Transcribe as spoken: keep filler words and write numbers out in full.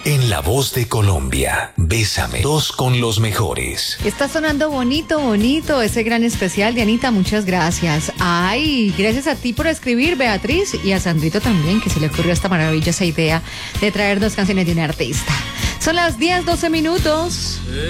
En La Voz de Colombia, Bésame, dos con los mejores. Está sonando bonito, bonito ese gran especial de Anita, muchas gracias. Ay, gracias a ti por escribir, Beatriz, y a Sandrito también, que se le ocurrió esta maravillosa idea de traer dos canciones de un artista. Son las diez, doce minutos.